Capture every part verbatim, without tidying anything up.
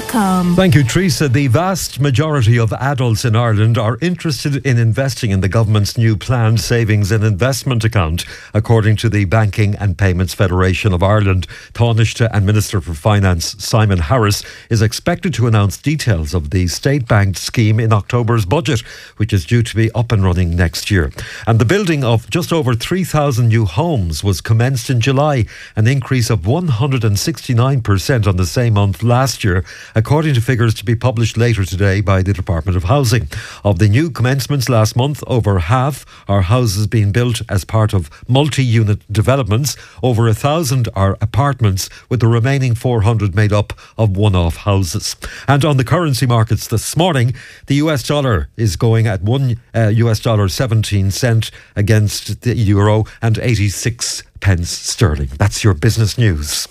dot com. Thank you, Teresa. The vast majority of adults in Ireland are interested in investing in the government's new planned savings and investment account, according to the Banking and Payments Federation of Ireland. Taoiseach and Minister for Finance Simon Harris is expected to announce details of the state-backed scheme in October's budget, which is due to be up and running next year. And the building of just over three thousand new homes was commenced in July, an increase of one hundred sixty-nine percent on the same month last year, according to figures to be published later today by the Department of Housing. Of the new commencements last month, over half are houses being built as part of multi-unit developments. Over a thousand are apartments, with the remaining four hundred made up of one-off houses. And on the currency markets this morning, the U S dollar is going at one uh, U S dollar seventeen cent against the euro and eighty-six pence sterling. That's your business news.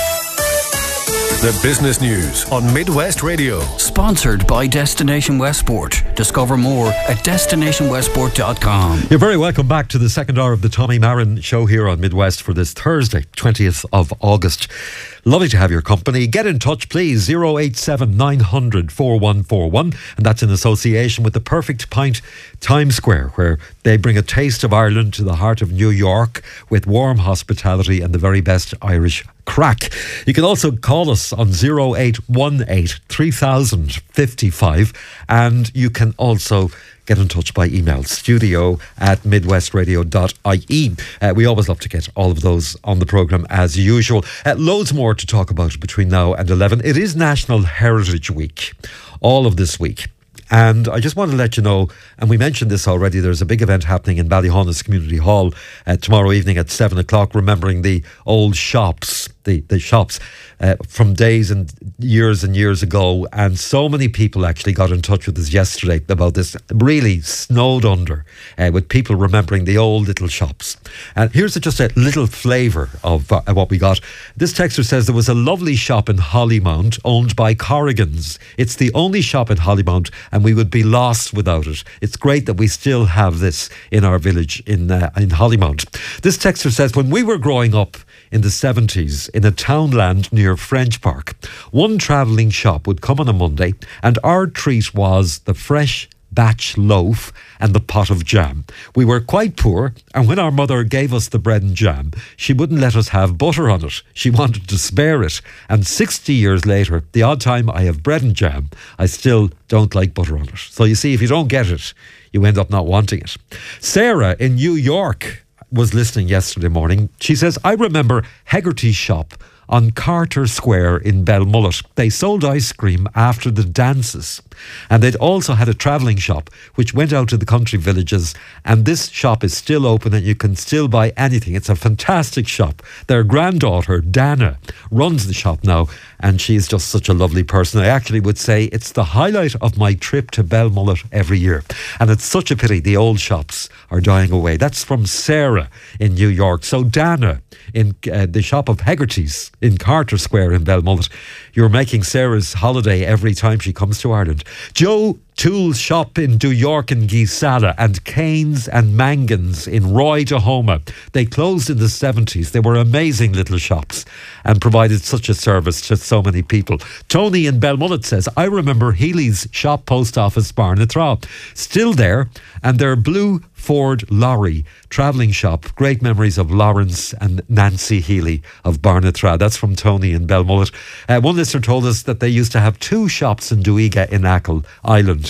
The Business News on Midwest Radio. Sponsored by Destination Westport. Discover more at destination westport dot com. You're very welcome back to the second hour of the Tommy Marin Show here on Midwest for this Thursday, twentieth of August. Lovely to have your company. Get in touch, please. oh eight seven nine hundred four one four one. And that's in association with the Perfect Pint Times Square, where they bring a taste of Ireland to the heart of New York with warm hospitality and the very best Irish crack. You can also call us on oh eight one eight three thousand fifty-five, and you can also get in touch by email, studio at midwest radio dot I E. Uh, we always love to get all of those on the programme as usual. Uh, loads more to talk about between now and eleven. It is National Heritage Week, all of this week. And I just want to let you know, and we mentioned this already, there's a big event happening in Ballyhonus Community Hall uh, tomorrow evening at seven o'clock, remembering the old shops, the, the shops uh, from days and years and years ago. And so many people actually got in touch with us yesterday about this, really snowed under uh, with people remembering the old little shops. And here's a, just a little flavour of uh, what we got. This texter says there was a lovely shop in Hollymount owned by Corrigan's. It's the only shop in Hollymount, and we would be lost without it. It's great that we still have this in our village in uh, in Hollymount. This texter says, when we were growing up in the seventies in a townland near French Park, one travelling shop would come on a Monday, and our treat was the fresh batch loaf and the pot of jam. We were quite poor, and when our mother gave us the bread and jam, she wouldn't let us have butter on it. She wanted to spare it. And sixty years later, the odd time I have bread and jam, I still don't like butter on it. So you see, if you don't get it, you end up not wanting it. Sarah in New York was listening yesterday morning. She says, I remember Hegarty's shop on Carter Square in Belmullet. They sold ice cream after the dances. And they'd also had a travelling shop which went out to the country villages, and this shop is still open and you can still buy anything. It's a fantastic shop. Their granddaughter, Dana, runs the shop now, and she's just such a lovely person. I actually would say it's the highlight of my trip to Belmullet every year. And it's such a pity the old shops are dying away. That's from Sarah in New York. So Dana, in uh, the shop of Hegarty's in Carter Square in Belmullet, you're making Sarah's holiday every time she comes to Ireland. Joe Tools shop in New York and Gisala, and Canes and Mangans in Roy Dahoma. They closed in the seventies. They were amazing little shops and provided such a service to so many people. Tony in Belmullet says, I remember Healy's shop post office Barnathra. Still there, and their blue Ford lorry travelling shop. Great memories of Lawrence and Nancy Healy of Barnathra. That's from Tony in Belmullet. Uh, one listener told us that they used to have two shops in Duiga in Achill Island.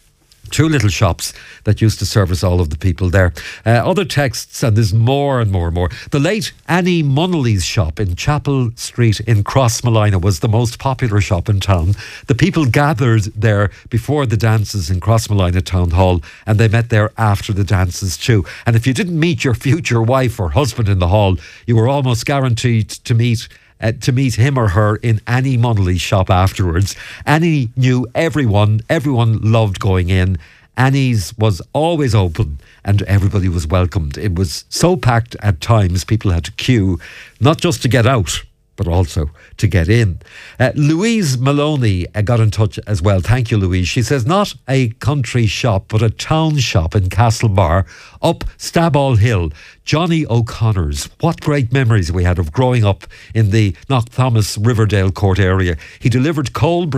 Two little shops that used to service all of the people there. Uh, other texts, and there's more and more and more. The late Annie Munnelly's shop in Chapel Street in Crossmolina was the most popular shop in town. The people gathered there before the dances in Crossmolina Town Hall, and they met there after the dances too. And if you didn't meet your future wife or husband in the hall, you were almost guaranteed to meet Uh, to meet him or her in Annie Munnelly's shop afterwards. Annie knew everyone. Everyone loved going in. Annie's was always open and everybody was welcomed. It was so packed at times, people had to queue, not just to get out, but also to get in. Uh, Louise Maloney uh, got in touch as well. Thank you, Louise. She says, not a country shop, but a town shop in Castlebar, up Staball Hill. Johnny O'Connor's. What great memories we had of growing up in the Knock Thomas Riverdale Court area. He delivered cold